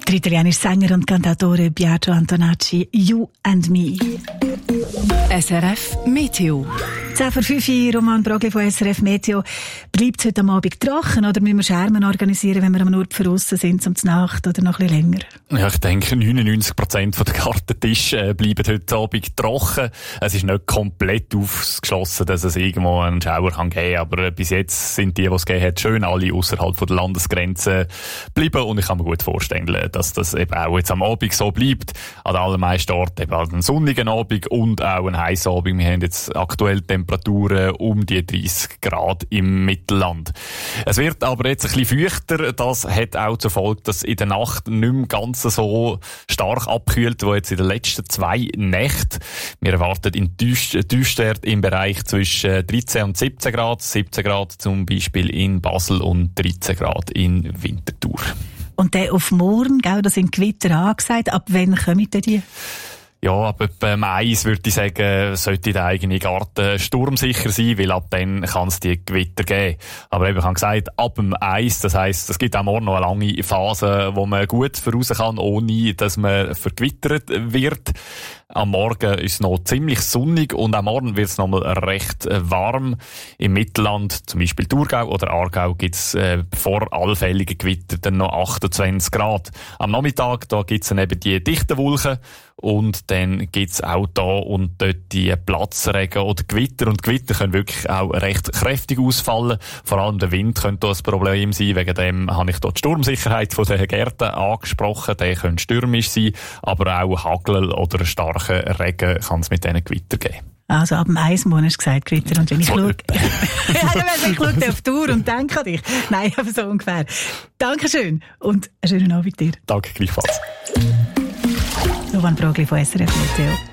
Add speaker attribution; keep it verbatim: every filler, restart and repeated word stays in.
Speaker 1: Der italienische Sänger und Cantautore Biagio Antonacci, You and Me.
Speaker 2: S R F Meteo.
Speaker 1: zehn vor fünf Uhr, Roman Brogli von S R F Meteo. Bleibt es heute am Abend trocken oder müssen wir Schermen organisieren, wenn wir am Ort draussen sind, zum Nacht oder noch ein bisschen länger?
Speaker 3: Ja, ich denke, neunundneunzig Prozent der Gartentische bleiben heute Abend trocken. Es ist nicht komplett ausgeschlossen, dass es irgendwo einen Schauer kann geben kann, aber bis jetzt sind die, die es gegeben hat, schön alle außerhalb der Landesgrenze bleiben und ich kann mir gut vorstellen, dass das eben auch jetzt am Abend so bleibt. An den allermeisten Orten eben einen sonnigen Abend und auch einen heissen Abend. Wir haben jetzt aktuell Temperaturen um die dreißig Grad im Mittelland. Es wird aber jetzt ein bisschen feuchter. Das hat auch zur Folge, dass in der Nacht nicht mehr ganz so stark abkühlt, wie jetzt in den letzten zwei Nächten. Wir erwarten in Tiefstwert im Bereich zwischen dreizehn und siebzehn Grad. siebzehn Grad zum Beispiel in Basel und dreizehn Grad in Winterthur.
Speaker 1: Und der auf morgen, gell, da sind Gewitter angesagt. Ab wann kommen denn die?
Speaker 3: Ja, aber beim Eis würde ich sagen, sollte der eigene Garten sturmsicher sein, weil ab dann kann es die Gewitter geben. Aber eben, ich habe gesagt, ab dem Eis, das heisst, es gibt auch morgen noch eine lange Phase, wo man gut voraus kann, ohne dass man vergewittert wird. Am Morgen ist es noch ziemlich sonnig und am Morgen wird es noch mal recht warm. Im Mittelland, zum Beispiel Thurgau oder Aargau, gibt es äh, vor allfälligen Gewitter dann noch achtundzwanzig Grad. Am Nachmittag, da gibt es dann eben die dichten Wolken und dann gibt es auch da und dort die Platzregen oder Gewitter. Und Gewitter können wirklich auch recht kräftig ausfallen. Vor allem der Wind könnte da ein Problem sein. Wegen dem habe ich dort die Sturmsicherheit von den Gärten angesprochen. Der könnte stürmisch sein, aber auch Hagel oder starken Regen kann es mit diesen Gewitter geben.
Speaker 1: Also ab dem Eismond hast du gesagt, Gewitter. Und wenn ich
Speaker 3: so
Speaker 1: schaue, ja, wenn ich schaue auf die Uhr und denke an dich. Nein, aber so ungefähr. Dankeschön und einen schönen Abend dir.
Speaker 3: Danke, gleichfalls.
Speaker 1: Roman Brogli von S R F Meteo.